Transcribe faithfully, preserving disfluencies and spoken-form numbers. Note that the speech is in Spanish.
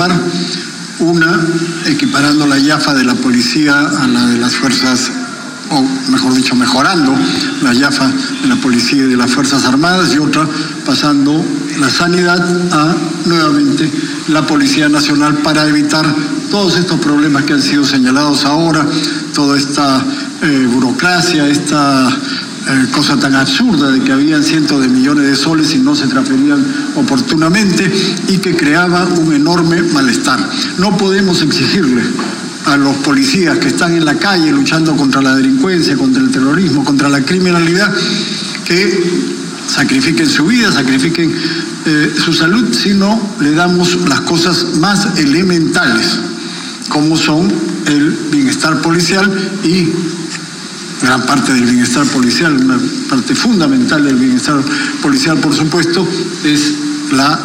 participar. Una, equiparando la IAFA de la policía a la de las fuerzas, o mejor dicho, mejorando la IAFA de la policía y de las Fuerzas Armadas, y otra, pasando la sanidad a, nuevamente, la Policía Nacional, para evitar todos estos problemas que han sido señalados ahora, toda esta eh, burocracia, esta eh, cosa tan absurda de que habían cientos de millones de soles y no se transferían oportunamente, y que creaba un enorme malestar. No podemos exigirle a los policías que están en la calle luchando contra la delincuencia, contra el terrorismo, contra la criminalidad, que sacrifiquen su vida, sacrifiquen eh, su salud, si no le damos las cosas más elementales, como son el bienestar policial, y gran parte del bienestar policial, una parte fundamental del bienestar policial, por supuesto, es la